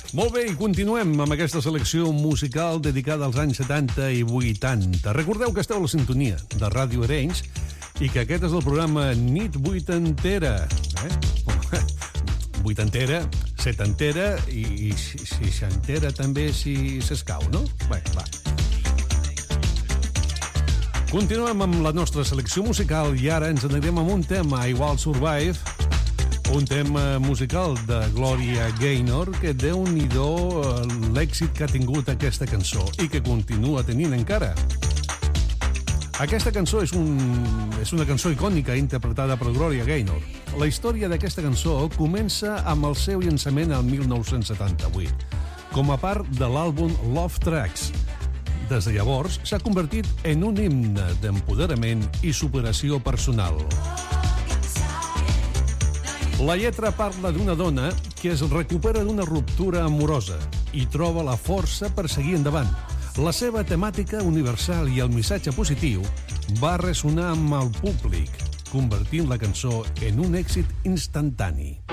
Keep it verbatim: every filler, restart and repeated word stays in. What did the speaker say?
Molt bé, i continuem amb aquesta selecció musical dedicada als anys setanta i vuitanta. Recordeu que esteu a la sintonia de Ràdio Arenys i que aquest és el programa Nit Vuitantera. Eh? Vuitantera, setantera i seixantera també, si s'escau, no? Bé, va. Continuem amb la nostra selecció musical i ara ens anirem amb un tema, I Will Survive, un tema musical de Gloria Gaynor que déu-n'hi-do l'èxit que ha tingut aquesta cançó i que continua tenint encara. Aquesta cançó és, un, és una cançó icònica interpretada per Gloria Gaynor. La història d'aquesta cançó comença amb el seu llançament al mil nou-cents setanta-vuit, com a part de l'àlbum Love Tracks. Des de llavors s'ha convertit en un himne d'empoderament i superació personal. La lletra parla d'una dona que es recupera d'una ruptura amorosa i troba la força per seguir endavant. La seva temàtica universal i el missatge positiu va ressonar amb el públic, convertint la cançó en un èxit instantani.